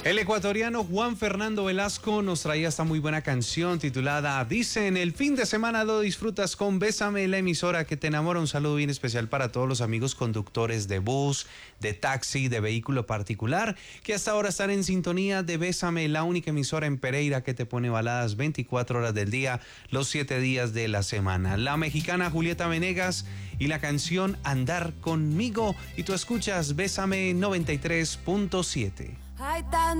El ecuatoriano Juan Fernando Velasco nos traía esta muy buena canción titulada Dicen, el fin de semana lo disfrutas con Bésame, la emisora que te enamora. Un saludo bien especial para todos los amigos conductores de bus, de taxi, de vehículo particular, que hasta ahora están en sintonía de Bésame, la única emisora en Pereira que te pone baladas 24 horas del día, los 7 días de la semana. La mexicana Julieta Venegas y la canción Andar conmigo, y tú escuchas Bésame 93.7. Hay tan